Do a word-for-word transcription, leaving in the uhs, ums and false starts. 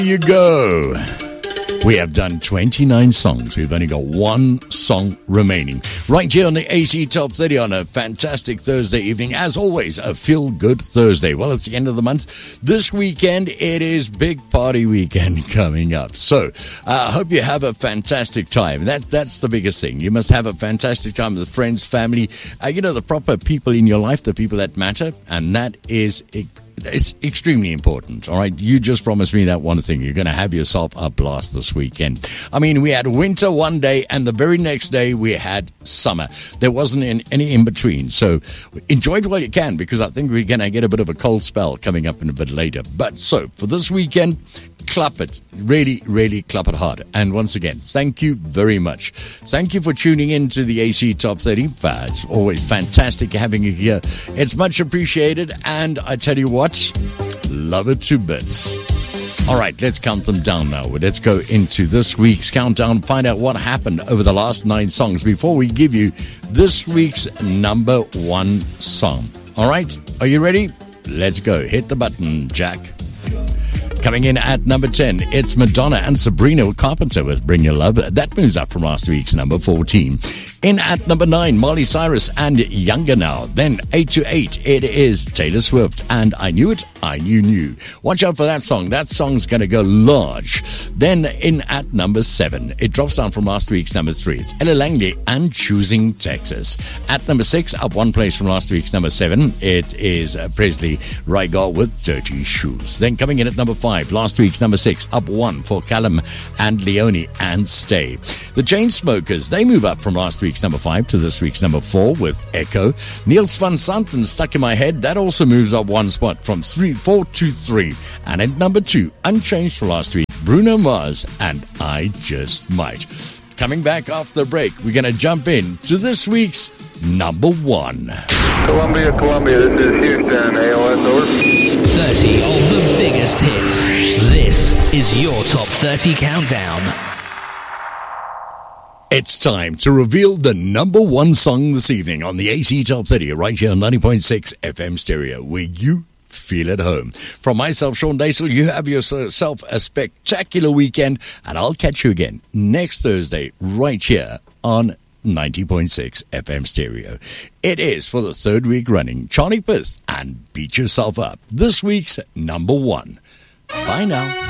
You go. We have done twenty-nine songs. We've only got one song remaining. Right here on the A C Top thirty on a fantastic Thursday evening. As always, a feel-good Thursday. Well, it's the end of the month. This weekend, it is big party weekend coming up. So, I uh, hope you have a fantastic time. That's, that's the biggest thing. You must have a fantastic time with friends, family, uh, you know, the proper people in your life, the people that matter. And that is it. It's extremely important, all right? You just promised me that one thing. You're going to have yourself a blast this weekend. I mean, we had winter one day, and the very next day we had summer. There wasn't any in between. So enjoy it while you can, because I think we're going to get a bit of a cold spell coming up in a bit later. But so, for this weekend, clap it. Really, really clap it hard. And once again, thank you very much. Thank you for tuning in to the A C Top thirty. It's always fantastic having you here. It's much appreciated. And I tell you what, love it to bits. All right, let's count them down now. Let's go into this week's countdown, find out what happened over the last nine songs before we give you this week's number one song. All right, are you ready? Let's go. Hit the button, Jack. Coming in at number ten, it's Madonna and Sabrina Carpenter with Bring Your Love. That moves up from last week's number fourteen. In at number nine, Miley Cyrus and Younger Now. Then eight to eight, it is Taylor Swift and I Knew It, I Knew Knew. Watch out for that song. That song's going to go large. Then in at number seven, it drops down from last week's number three. It's Ella Langley and Choosing Texas. At number six, up one place from last week's number seven, it is uh, Presley Rygar with Dirty Shoes. Then coming in at number five, last week's number six, up one for Callum and Leone and Stay. The Chainsmokers, they move up from last week's number five to this week's number four with Echo. Niels van Santen, Stuck in My Head, that also moves up one spot from three, four to three. And at number two, unchanged from last week, Bruno Mars and I Just Might. Coming back after the break, we're going to jump in to this week's number one. Columbia, Columbia, this is Houston, A O S, over. thirty of the biggest hits. This is your Top thirty Countdown. It's time to reveal the number one song this evening on the A C Top thirty, right here on ninety point six F M Stereo, where you feel at home. From myself, Sean Daisel, you have yourself a spectacular weekend, and I'll catch you again next Thursday, right here on ninety point six F M Stereo. It is, for the third week running, Charlie Puth and Beat Yourself Up, this week's number one. Bye now.